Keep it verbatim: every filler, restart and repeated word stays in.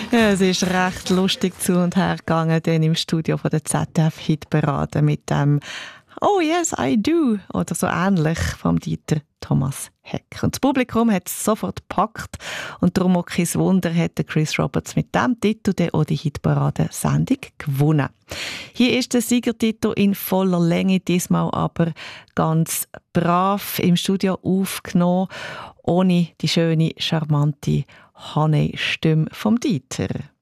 Ja, es ist recht lustig zu und her gegangen, dann im Studio von der Z D F-Hitparade mit dem «Oh yes, I do» oder so ähnlich vom Dieter Thomas Heck. Und das Publikum hat es sofort gepackt und darum auch kein Wunder, hat Chris Roberts mit diesem Titel dann auch die Hitparade-Sendung gewonnen. Hier ist der Siegertitel in voller Länge, diesmal aber ganz brav im Studio aufgenommen, ohne die schöne, charmante Honey-Stimme vom Dieter.